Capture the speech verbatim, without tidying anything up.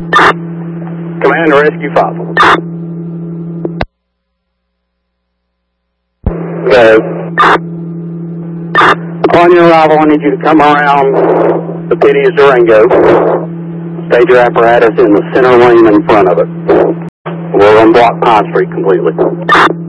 Command to Rescue five. Okay. Upon your arrival, I need you to come around the Pity of Durango. Stage your apparatus in the center lane in front of it. We'll unblock Pine Street completely.